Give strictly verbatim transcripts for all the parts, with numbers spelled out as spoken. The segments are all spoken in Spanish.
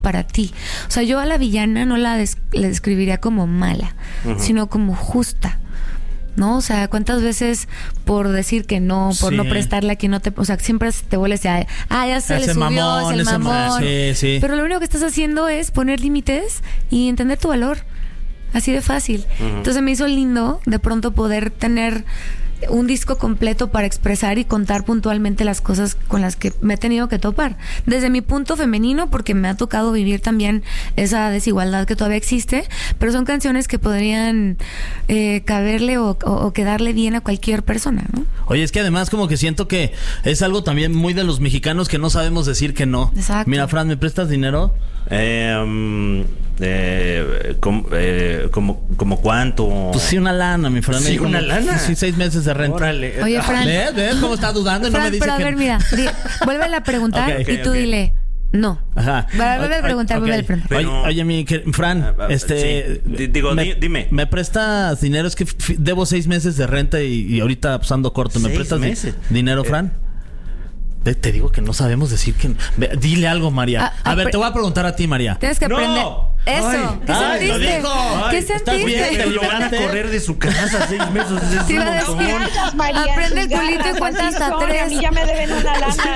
para ti. O sea, yo a la villana no la des- la describiría como mala, uh-huh. sino como justa, ¿no? O sea, ¿cuántas veces por decir que no, por sí. no prestarle a quien no te... O sea, siempre te vuelves a... Ah, ya se ese le subió, mamón, es el mamón. Sí, sí. Pero lo único que estás haciendo es poner límites y entender tu valor. Así de fácil. Uh-huh. Entonces me hizo lindo de pronto poder tener un disco completo para expresar y contar puntualmente las cosas con las que me he tenido que topar. Desde mi punto femenino, porque me ha tocado vivir también esa desigualdad que todavía existe, pero son canciones que podrían eh, caberle o, o, o quedarle bien a cualquier persona, ¿no? Oye, es que además como que siento que es algo también muy de los mexicanos que no sabemos decir que no. Exacto. Mira, Fran, ¿me prestas dinero? Eh, um, eh, com, eh, como, como cuánto. Pues sí, una lana, mi Fran. Sí, una lana. Sí, seis meses de renta. Órale. Oye, Fran. ¿Ves? ¿Ves cómo está dudando? Y Fran, no me dice pero a que... ver, mira, di, vuélvele a preguntar okay, okay, y tú okay. dile no. Ajá. Vuelve a preguntar, okay. vuelve a preguntar. Oye, oye, mi que, Fran, uh, uh, este... Sí. Digo, me, dime. ¿Me prestas dinero? Es que f- debo seis meses de renta y, y ahorita pues, ando corto. ¿Me prestas meses? Di- dinero, Fran? Eh. Te, te digo que no sabemos decir que... Ve, dile algo, María. Ah, a ah, ver, pre- te voy a preguntar a ti, María. Tienes que aprender. ¡No! Eso. Ay, ¿Qué ay, sentiste? lo dijo. ¿Qué Ay, ¿estás bien? sentiste? Que lo van a correr de su casa seis meses. Es Te un iba a decir, montón. Gracias, María, aprende el tus culito y ganas, cuenta así hasta son, tres. A mí ya me deben una lana.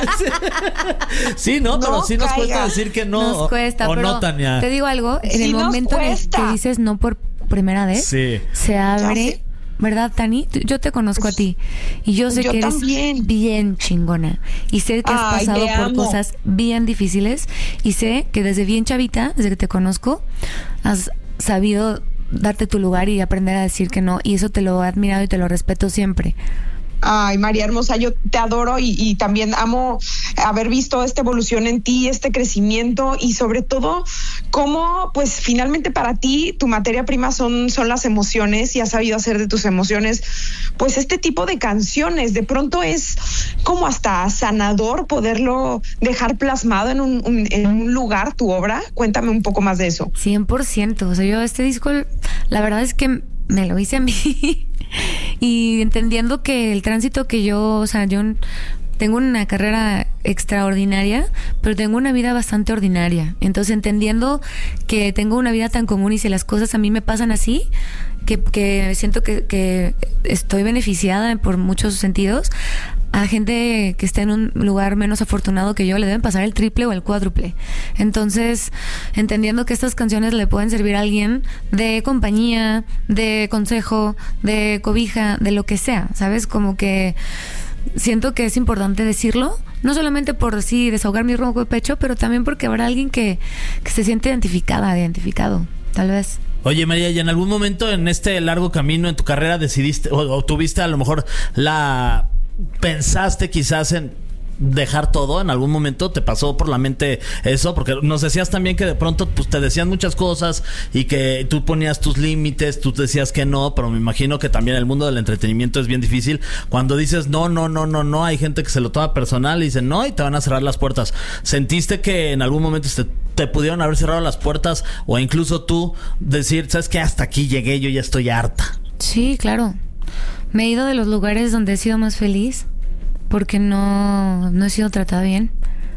Sí, no, pero No sí nos caiga. cuesta decir que no. Nos cuesta, o pero no, Tania. te digo algo, en Sí el nos momento en el cuesta. que dices no por primera vez, Sí. se abre, sé. ¿verdad, Tani? Tú- Yo te conozco a ti y yo sé Yo que eres también. bien chingona y sé que has Ay, pasado te por amo. cosas bien difíciles y sé que desde bien chavita, desde que te conozco, has sabido darte tu lugar y aprender a decir que no, y eso te lo he admirado y te lo respeto siempre. Ay, María hermosa, yo te adoro y, y también amo haber visto esta evolución en ti, este crecimiento y sobre todo cómo, pues finalmente para ti tu materia prima son, son las emociones y has sabido hacer de tus emociones, pues este tipo de canciones. De pronto es como hasta sanador poderlo dejar plasmado en un, un, en un lugar, tu obra. Cuéntame un poco más de eso. cien por ciento. O sea, yo este disco, la verdad es que me lo hice a mí. Y entendiendo que el tránsito que yo, o sea, yo tengo una carrera extraordinaria, pero tengo una vida bastante ordinaria. Entonces, entendiendo que tengo una vida tan común y si las cosas a mí me pasan así, que, que siento que, que estoy beneficiada por muchos sentidos, a gente que está en un lugar menos afortunado que yo le deben pasar el triple o el cuádruple. Entonces, entendiendo que estas canciones le pueden servir a alguien de compañía, de consejo, de cobija, de lo que sea, ¿sabes? Como que siento que es importante decirlo, no solamente por sí desahogar mi ronco de pecho, pero también porque habrá alguien que, que se siente identificada, identificado, tal vez. Oye, María, ¿y en algún momento en este largo camino en tu carrera decidiste o, o tuviste a lo mejor la... pensaste quizás en dejar todo? ¿En algún momento te pasó por la mente eso? Porque nos decías también que de pronto pues te decían muchas cosas y que tú ponías tus límites, tú decías que no, pero me imagino que también el mundo del entretenimiento es bien difícil. Cuando dices no, no, no, no, no, hay gente que se lo toma personal y dice no y te van a cerrar las puertas. ¿Sentiste que en algún momento te, te pudieron haber cerrado las puertas o incluso tú decir, sabes que hasta aquí llegué, yo ya estoy harta? Sí, claro. Me he ido de los lugares donde he sido más feliz porque no, no he sido tratada bien.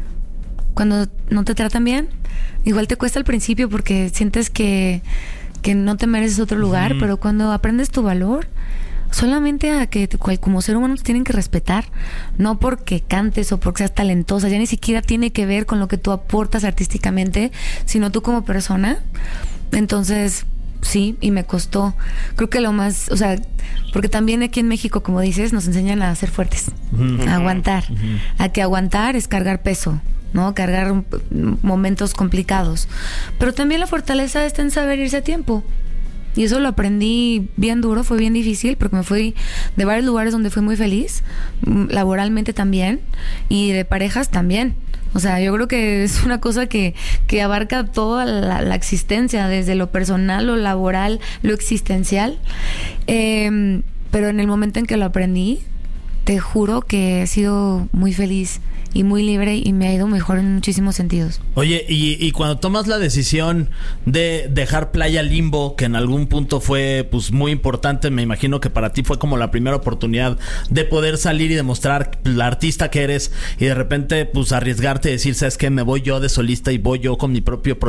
Cuando no te tratan bien, igual te cuesta al principio porque sientes que, que no te mereces otro lugar, uh-huh. pero cuando aprendes tu valor, solamente a que como ser humano te tienen que respetar, no porque cantes o porque seas talentosa, ya ni siquiera tiene que ver con lo que tú aportas artísticamente, sino tú como persona. Entonces... sí, y me costó. Creo que lo más, o sea, porque también aquí en México, como dices, nos enseñan a ser fuertes, uh-huh. a aguantar, uh-huh. a que aguantar es cargar peso, ¿no? Cargar un, momentos complicados. Pero también la fortaleza está en saber irse a tiempo. Y eso lo aprendí bien duro, fue bien difícil, porque me fui de varios lugares donde fui muy feliz, laboralmente también, y de parejas también. O sea, yo creo que es una cosa que, que abarca toda la, la existencia, desde lo personal, lo laboral, lo existencial. Eh, pero en el momento en que lo aprendí, te juro que he sido muy feliz y muy libre y me ha ido mejor en muchísimos sentidos. Oye, y, y cuando tomas la decisión de dejar Playa Limbo, que en algún punto fue pues muy importante, me imagino que para ti fue como la primera oportunidad de poder salir y demostrar la artista que eres, y de repente pues arriesgarte y decir, ¿sabes qué? Me voy yo de solista y voy yo con mi propio proyecto